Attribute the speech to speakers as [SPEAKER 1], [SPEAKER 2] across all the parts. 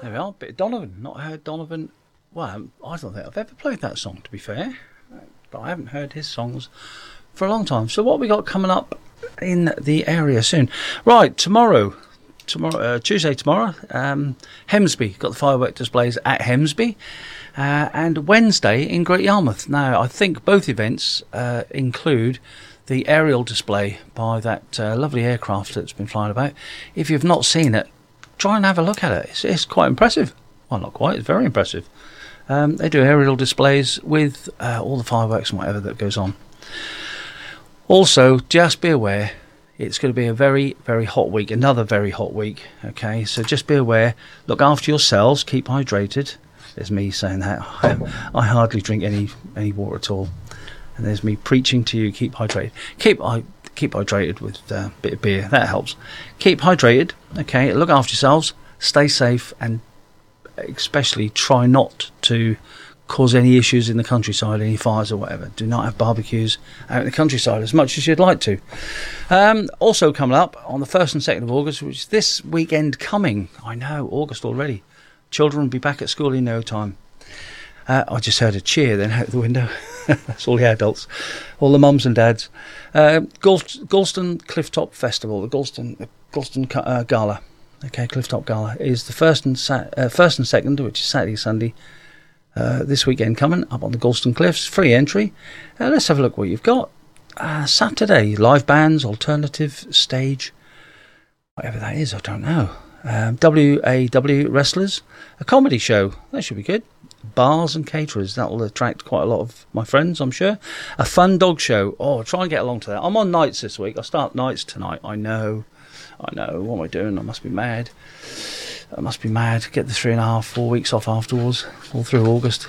[SPEAKER 1] There we are, bit of Donovan. Not heard Donovan. Well, I don't think I've ever played that song, to be fair. But I haven't heard his songs for a long time. So what we got coming up in the area soon? Right, Tuesday tomorrow, Hemsby. Got the firework displays at Hemsby. And Wednesday in Great Yarmouth. Now, I think both events include the aerial display by that lovely aircraft that's been flying about. If you've not seen it, try and have a look at it. It's quite impressive. Well, not quite. It's very impressive. They do aerial displays with all the fireworks and whatever that goes on. Also, just be aware, it's going to be a very, very hot week. Another very hot week. Okay, so just be aware. Look after yourselves. Keep hydrated. There's me saying that. I hardly drink any water at all. And there's me preaching to you, keep hydrated. Keep hydrated with a bit of beer. That helps. Keep hydrated. Okay, look after yourselves. Stay safe, and especially try not to cause any issues in the countryside, any fires or whatever. Do not have barbecues out in the countryside as much as you'd like to. Also coming up on the 1st and 2nd of August, which is this weekend coming. I know, August already. Children will be back at school in no time. I just heard a cheer then out the window. That's all the adults, all the mums and dads. Galston Clifftop Festival, the Galston Gala. Okay, Clifftop Gala is the 1st and 2nd, which is Saturday, Sunday. This weekend coming up on the Galston Cliffs, free entry. Let's have a look what you've got. Saturday, live bands, alternative stage, whatever that is, I don't know. WAW Wrestlers, a comedy show, that should be good. Bars and caterers, that will attract quite a lot of my friends, I'm sure. A fun dog show, try and get along to that. I'm on nights this week, I start nights tonight. I know, what am I doing? I must be mad. Get the 3.5, 4 weeks off afterwards, all through August.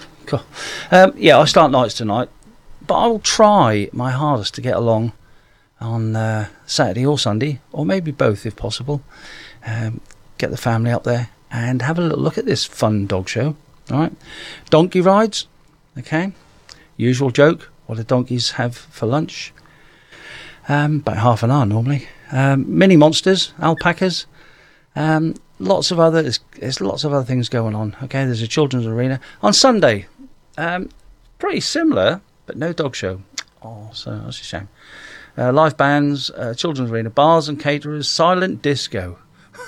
[SPEAKER 1] I start nights tonight, but I will try my hardest to get along on Saturday or Sunday, or maybe both if possible. Get the family up there and have a little look at this fun dog show. All right, donkey rides. Okay, usual joke. What do donkeys have for lunch? About half an hour normally. Mini monsters, alpacas. Lots of other. There's lots of other things going on. Okay, there's a children's arena on Sunday. Pretty similar, but no dog show. So that's a shame. Live bands, children's arena, bars and caterers, silent disco.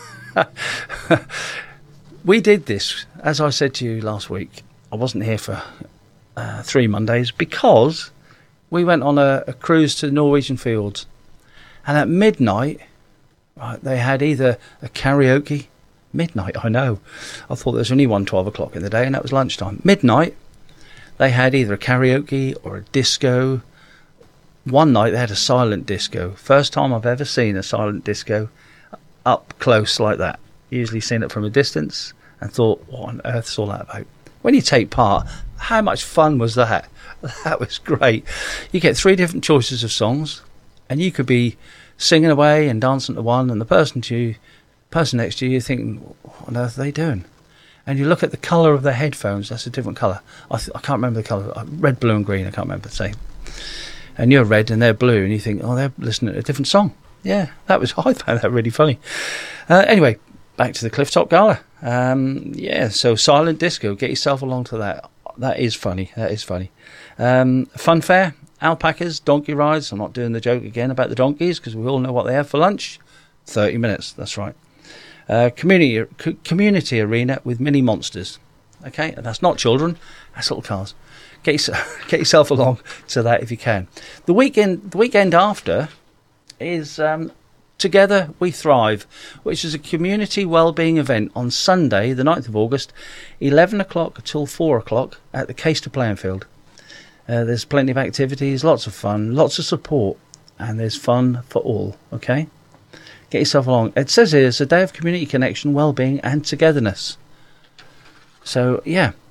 [SPEAKER 1] We did this, as I said to you last week. I wasn't here for 3 Mondays because we went on a cruise to the Norwegian fields, and at midnight, right, they had either a karaoke. Midnight, I know. I thought there was only 12 o'clock in the day, and that was lunchtime. Midnight, they had either a karaoke or a disco. One night they had a silent disco. First time I've ever seen a silent disco up close like that. Usually seen it from a distance and thought, what on earth's all that about? When you take part, how much fun was that? That was great. You get 3 different choices of songs, and you could be singing away and dancing to one, and the person next to you, you're thinking, what on earth are they doing? And you look at the colour of their headphones, that's a different colour. I can't remember the colour. Red, blue and green, I can't remember the same. And you're red and they're blue, and you think, they're listening to a different song. Yeah, I found that really funny. Anyway, back to the Clifftop Gala. So silent disco, get yourself along to that. That is funny. Fun fair, alpacas, donkey rides. I'm not doing the joke again about the donkeys because we all know what they have for lunch. 30 minutes, that's right. Community arena with mini monsters. Okay, and that's not children, that's little cars. Get yourself along to that if you can. The weekend after is Together We Thrive, which is a community wellbeing event on Sunday, the 9th of August, 11 o'clock till 4 o'clock at the Caister playing field. There's plenty of activities, lots of fun, lots of support, and there's fun for all, okay? Get yourself along. It says here it's a day of community connection, wellbeing, and togetherness. So, yeah,